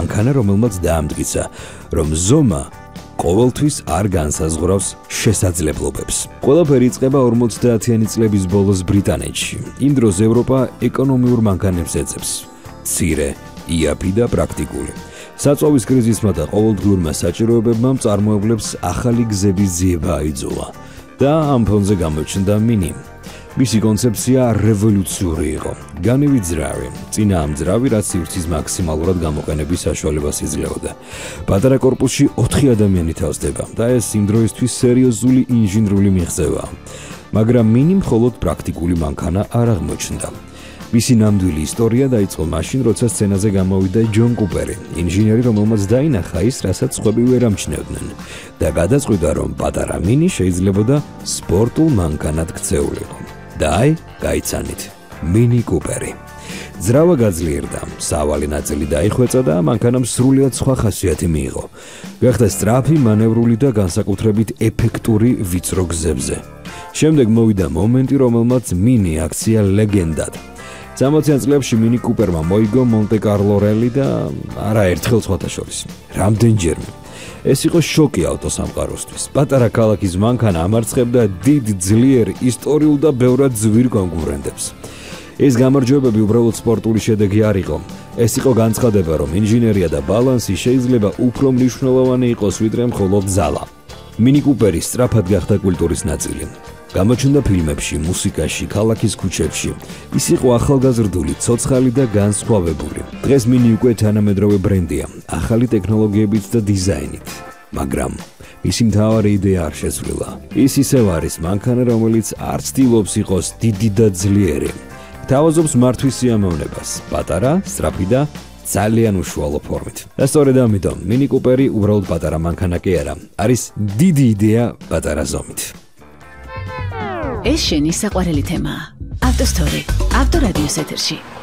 მანქანა, რომელმაც დაამტკიცა, რომ ზომა ყოველთვის არ განსაზღვრავს შესაძლებლობებს. ყველაფერი იწყება 50-იანი წლების ბოლოს ბრიტანეთში. იმ დროს ევროპა ეკონომიურ მანქანებს ეძებს. მცირე, იაფი და პრაქტიკული. საწვავის კრიზისმა და ყოველდღიურმა საჭიროებებმა მწარმოებლებს ახალი გზების ძიება აიძულა და ამ ფონზე გამოჩნდა Mini. მისი კონცეფცია რევოლუციური იყო. განივი ძრავი, წინაამძრავი, რაც სივრცის მაქსიმალურად გამოყენების საშუალებას იძლეოდა. პატარა კორპუსში 4 ადამიანი თავსდება და ეს იმ დროისთვის სერიოზული ინჟინრული მიღწევაა. მაგრამ Mini მხოლოდ პრაქტიკული მანქანა არ აღმოჩნდა. მისი ნამდვილი ისტორია დაიწყო მაშინ, როცა სცენაზე გამოვიდა ჯონ კუპერი, ინჟინერი, რომელმაც დაინახა ის, რასაც სხვები ვერ ამჩნევდნენ და გადაწყვიტა, რომ პატარა Mini შეიძლებოდა სპორტულ მანქანად ქცეულიყო. და აი, გაიცანით, Mini Cooper-ი. ძრავა გაძლიერდა, სავალი ნაწილი დაიხვეწა და მანქანამ სრულიად სხვა ხასიათი მიიღო. გახდა სწრაფი, მანევრული და განსაკუთრებით ეფექტური ვიწრო გზებზე. შემდეგ მოვიდა მომენტი, რომელმაც Mini აქცია ლეგენდად. 60-იან წლებში Mini Cooper-მა მოიგო მონტე-კარლო რალი და არაერთხელ სხვათა შორის. რამდენჯერმე. ეს იყო შოკი ავტოსამყაროსთვის. პატარა ქალაქის მანქანა ამარცხებდა დიდ, ძლიერ, ისტორიულ და ბევრად ძვირ კონკურენტებს. ეს გამარჯვებები უბრალოდ სპორტული შედეგი არ იყო. ეს იყო განცხადება, რომ ინჟინერია და ბალანსი შეიძლება უფრო მნიშვნელოვანი იყოს, ვიდრე მხოლოდ ზალა. Mini Cooper-ი სწრაფად გახდა კულტურის ნაწილი. გამოჩნდა ფილმებში, მუსიკაში, ქალაქის ქუჩებში. ის იყო ახალგაზრდული, ცოცხალი და განსხვავებული. დღეს Mini უკვე თანამედროვე ბრენდია, ახალი ტექნოლოგიებით და დიზაინით. მაგრამ მისი მთავარი იდეა არ შეცვლილა. ის ისევ არის მანქანა, რომელიც არ ცდილობს იყოს დიდი და ძლიერი. თავაზობს მართვის სიამოვნებას, პატარა, სწრაფი და ძალიან უშუალო ფორმით. და სწორედ ამიტომ Mini Cooper-ი უბრალოდ პატარა მანქანა კი არა, არის დიდი იდეა პატარა ზომით. ეს შენი საყვარელი თემაა. ავტოსტორი, ავტორადიოს ეთერში.